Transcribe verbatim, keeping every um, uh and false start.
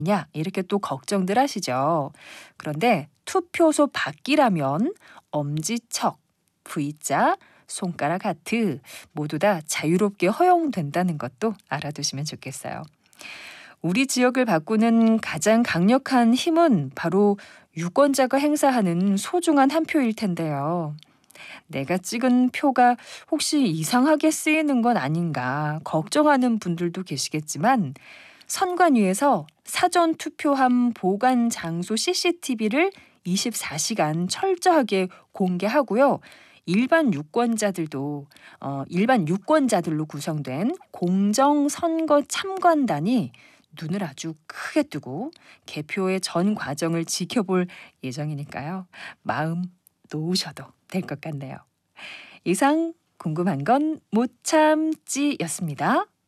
이렇게 또 걱정들 하시죠. 그런데 투표소 밖이라면 엄지척, V자, 손가락 하트 모두 다 자유롭게 허용된다는 것도 알아두시면 좋겠어요. 우리 지역을 바꾸는 가장 강력한 힘은 바로 유권자가 행사하는 소중한 한 표일 텐데요. 내가 찍은 표가 혹시 이상하게 쓰이는 건 아닌가 걱정하는 분들도 계시겠지만 선관위에서 사전 투표함 보관 장소 씨씨티비를 이십사 시간 철저하게 공개하고요. 일반 유권자들도 어, 일반 유권자들로 구성된 공정선거 참관단이 눈을 아주 크게 뜨고 개표의 전 과정을 지켜볼 예정이니까요. 마음 놓으셔도 될 것 같네요. 이상 궁금한 건 못 참지였습니다.